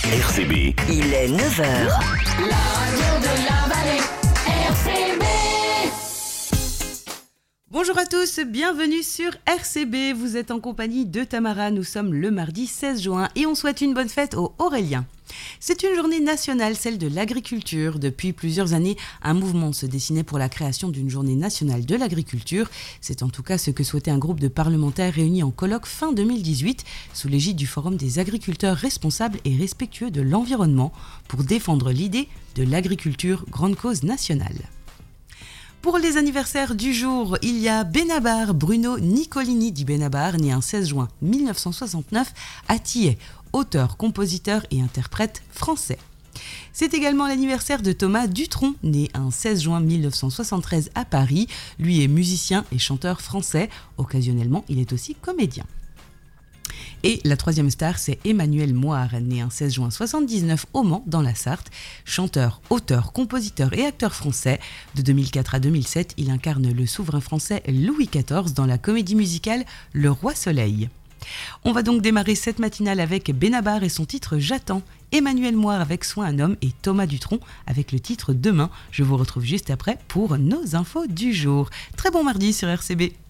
RCB, Il est 9h. La radio de la vallée, RCB. Bonjour à tous, bienvenue sur RCB. Vous êtes en compagnie de Tamara. Nous sommes le mardi 16 juin et on souhaite une bonne fête aux Auréliens. C'est une journée nationale, celle de l'agriculture. Depuis plusieurs années, un mouvement se dessinait pour la création d'une journée nationale de l'agriculture. C'est en tout cas ce que souhaitait un groupe de parlementaires réunis en colloque fin 2018 sous l'égide du Forum des agriculteurs responsables et respectueux de l'environnement pour défendre l'idée de l'agriculture grande cause nationale. Pour les anniversaires du jour, il y a Benabar, Bruno Nicolini dit Benabar, né un 16 juin 1969 à Thiais, auteur, compositeur et interprète français. C'est également l'anniversaire de Thomas Dutronc, né un 16 juin 1973 à Paris. Lui est musicien et chanteur français. Occasionnellement, il est aussi comédien. Et la troisième star, c'est Emmanuel Moire, né un 16 juin 1979 au Mans, dans la Sarthe. Chanteur, auteur, compositeur et acteur français. De 2004 à 2007, il incarne le souverain français Louis XIV dans la comédie musicale Le Roi Soleil. On va donc démarrer cette matinale avec Benabar et son titre J'attends, Emmanuel Moire avec Soin un homme et Thomas Dutronc avec le titre Demain. Je vous retrouve juste après pour nos infos du jour. Très bon mardi sur RCB.